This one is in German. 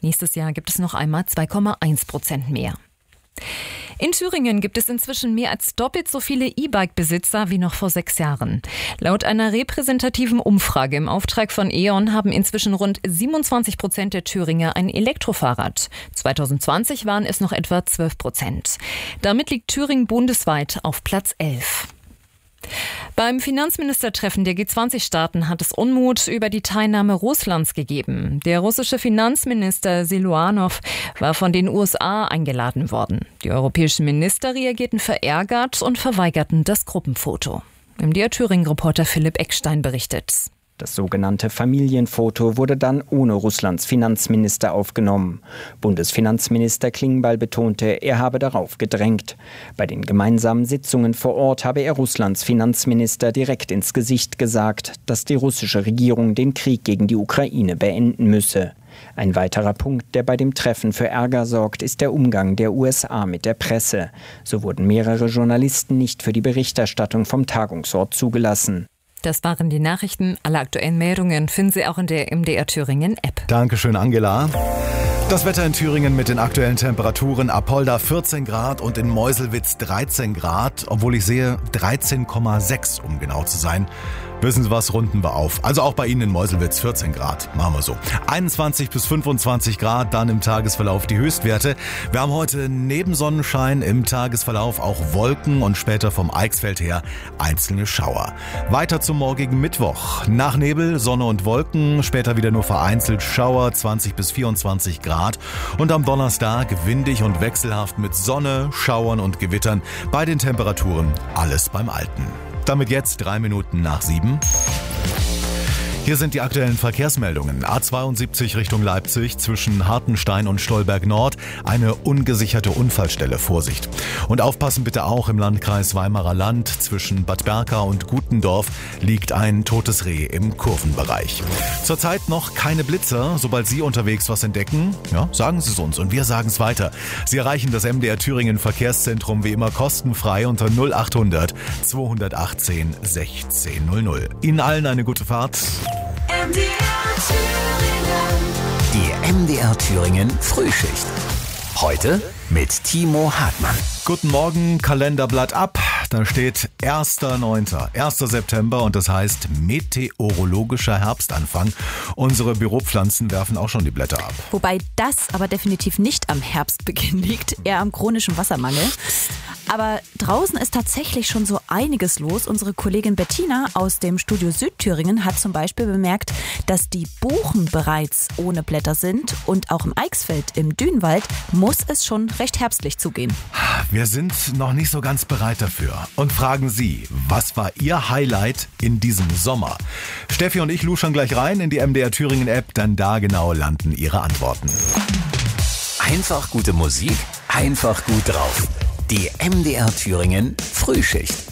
Nächstes Jahr gibt es noch einmal 2,1% mehr. In Thüringen gibt es inzwischen mehr als doppelt so viele E-Bike-Besitzer wie noch vor 6 Jahren. Laut einer repräsentativen Umfrage im Auftrag von E.ON haben inzwischen rund 27% der Thüringer ein Elektrofahrrad. 2020 waren es noch etwa 12%. Damit liegt Thüringen bundesweit auf Platz 11. Beim Finanzministertreffen der G20-Staaten hat es Unmut über die Teilnahme Russlands gegeben. Der russische Finanzminister Siluanow war von den USA eingeladen worden. Die europäischen Minister reagierten verärgert und verweigerten das Gruppenfoto. MDR-Thüringen-Reporter Philipp Eckstein berichtet. Das sogenannte Familienfoto wurde dann ohne Russlands Finanzminister aufgenommen. Bundesfinanzminister Klingbeil betonte, er habe darauf gedrängt. Bei den gemeinsamen Sitzungen vor Ort habe er Russlands Finanzminister direkt ins Gesicht gesagt, dass die russische Regierung den Krieg gegen die Ukraine beenden müsse. Ein weiterer Punkt, der bei dem Treffen für Ärger sorgt, ist der Umgang der USA mit der Presse. So wurden mehrere Journalisten nicht für die Berichterstattung vom Tagungsort zugelassen. Das waren die Nachrichten. Alle aktuellen Meldungen finden Sie auch in der MDR Thüringen App. Dankeschön, Angela. Das Wetter in Thüringen mit den aktuellen Temperaturen. Apolda 14 Grad und in Meuselwitz 13 Grad, obwohl ich sehe 13,6, um genau zu sein. Wissen Sie was, runden wir auf. Also auch bei Ihnen in Meuselwitz 14 Grad, machen wir so. 21 bis 25 Grad, dann im Tagesverlauf die Höchstwerte. Wir haben heute neben Sonnenschein im Tagesverlauf auch Wolken und später vom Eichsfeld her einzelne Schauer. Weiter zum morgigen Mittwoch. Nach Nebel, Sonne und Wolken, später wieder nur vereinzelt Schauer, 20 bis 24 Grad. Und am Donnerstag windig und wechselhaft mit Sonne, Schauern und Gewittern. Bei den Temperaturen alles beim Alten. Damit jetzt 3 Minuten nach 7. Hier sind die aktuellen Verkehrsmeldungen. A72 Richtung Leipzig zwischen Hartenstein und Stolberg Nord. Eine ungesicherte Unfallstelle. Vorsicht. Und aufpassen bitte auch im Landkreis Weimarer Land. Zwischen Bad Berka und Gutendorf liegt ein totes Reh im Kurvenbereich. Zurzeit noch keine Blitzer. Sobald Sie unterwegs was entdecken, ja, sagen Sie es uns und wir sagen es weiter. Sie erreichen das MDR Thüringen Verkehrszentrum wie immer kostenfrei unter 0800 218 1600. Ihnen allen eine gute Fahrt. Die MDR Thüringen Frühschicht. Heute mit Timo Hartmann. Guten Morgen, Kalenderblatt ab. Da steht 1.9., 1. September und das heißt meteorologischer Herbstanfang. Unsere Büropflanzen werfen auch schon die Blätter ab. Wobei das aber definitiv nicht am Herbstbeginn liegt, eher am chronischen Wassermangel. Aber draußen ist tatsächlich schon so einiges los. Unsere Kollegin Bettina aus dem Studio Südthüringen hat zum Beispiel bemerkt, dass die Buchen bereits ohne Blätter sind und auch im Eichsfeld im Dünenwald muss es schon recht herbstlich zugehen. Wir sind noch nicht so ganz bereit dafür und fragen Sie, was war Ihr Highlight in diesem Sommer? Steffi und ich luschern gleich rein in die MDR Thüringen App, denn da genau landen Ihre Antworten. Einfach gute Musik, einfach gut drauf. Die MDR Thüringen Frühschicht.